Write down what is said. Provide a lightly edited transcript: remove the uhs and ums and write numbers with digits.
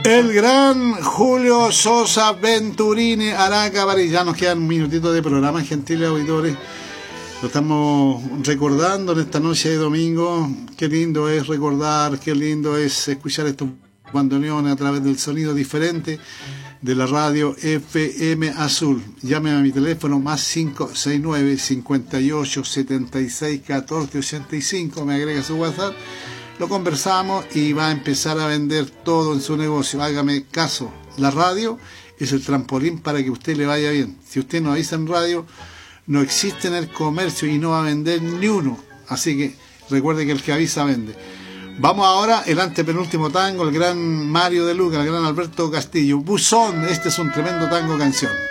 El gran Julio Sosa Venturini Araca París. Ya nos quedan un minutito de programa, gentiles auditores. Lo estamos recordando en esta noche de domingo. Qué lindo es recordar, qué lindo es escuchar estos bandoneones a través del sonido diferente de la radio FM Azul. Llame a mi teléfono más 569 58 76 14 85. Me agrega su WhatsApp. Lo conversamos y va a empezar a vender todo en su negocio. Hágame caso, la radio es el trampolín para que a usted le vaya bien. Si usted no avisa en radio, no existe en el comercio y no va a vender ni uno. Así que recuerde que el que avisa vende. Vamos ahora, el antepenúltimo tango, el gran Mario de Luca, el gran Alberto Castillo. Buzón, este es un tremendo tango canción.